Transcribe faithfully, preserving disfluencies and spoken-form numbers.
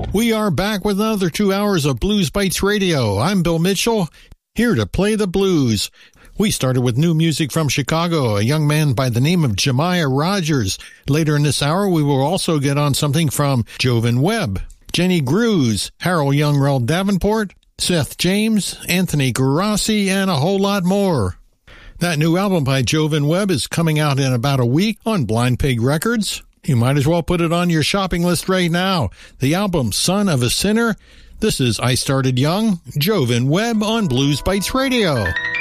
We are back with another two hours of Blues Bites Radio. I'm Bill Mitchell, here to play the blues. We started with new music from Chicago, a young man by the name of Jemiah Rogers. Later in this hour, we will also get on something from Jovan Webb, Jenny Grews, Harold Young-Rell Davenport, Seth James, Anthony Garassi, and a whole lot more. That new album by Jovan Webb is coming out in about a week on Blind Pig Records. You might as well put it on your shopping list right now. The album Son of a Sinner. This is I Started Young, Jovan Webb on Blues Bites Radio.